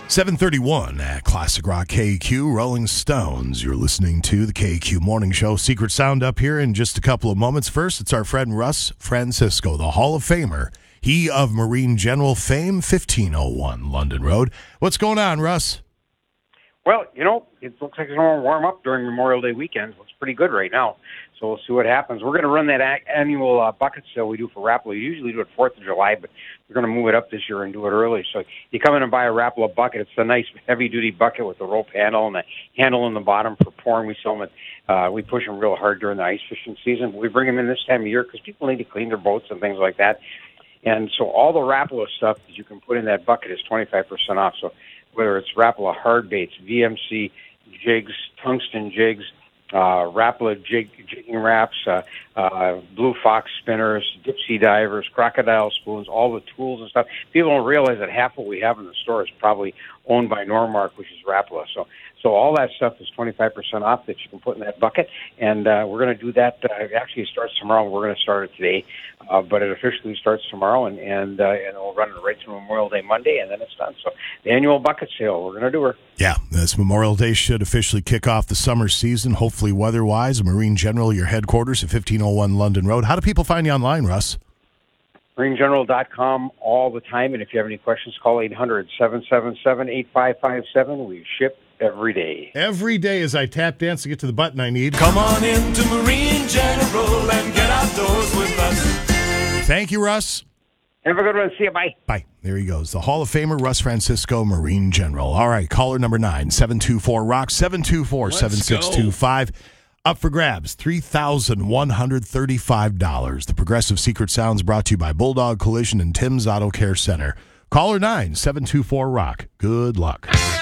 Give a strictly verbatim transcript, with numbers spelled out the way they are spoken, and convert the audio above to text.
seven thirty-one at Classic Rock K Q, Rolling Stones. You're listening to the K Q Morning Show. Secret Sound up here in just a couple of moments. First, it's our friend Russ Francisco, the Hall of Famer. He of Marine General fame, fifteen oh one London Road. What's going on, Russ? Well, you know, it looks like it's going to warm up during Memorial Day weekend. Looks pretty good right now. So we'll see what happens. We're going to run that a- annual uh, bucket sale we do for Rapala. We usually do it fourth of July, but we're going to move it up this year and do it early. So you come in and buy a Rapala bucket. It's a nice heavy-duty bucket with a rope handle and a handle in the bottom for pouring. We sell them at, uh, we push them real hard during the ice fishing season. We bring them in this time of year because people need to clean their boats and things like that. And so all the Rapala stuff that you can put in that bucket is twenty-five percent off. So whether it's Rapala hard baits, V M C jigs, tungsten jigs, uh, Rapala jig, jigging wraps, uh, uh, Blue Fox spinners, dip sea divers, crocodile spoons, all the tools and stuff. People don't realize that half what we have in the store is probably owned by Normark, which is Rapala. So, so all that stuff is twenty-five percent off that you can put in that bucket. And uh, we're going to do that. Uh, actually, it starts tomorrow. We're going to start it today, uh, but it officially starts tomorrow, and and, uh, and we'll run it right through Memorial Day Monday, and then it's done. So the annual bucket sale, we're going to do her. Yeah, this Memorial Day should officially kick off the summer season, hopefully weather-wise. Marine General, your headquarters at fifteen oh one London Road. How do people find you online, Russ? marine general dot com all the time, and if you have any questions, call eight hundred, seven seven seven, eight five five seven. We ship every day. Every day as I tap dance to get to the button I need. Come on into Marine General and get outdoors with us. Thank you, Russ. Have a good one. See you. Bye. Bye. There he goes. The Hall of Famer, Russ Francisco, Marine General. All right, caller number nine, seven two four, rock, seven two four, seven six two five. Up for grabs, three thousand one hundred thirty-five dollars. The Progressive Secret Sounds brought to you by Bulldog Collision and Tim's Auto Care Center. Caller nine, seven two four, rock. Good luck.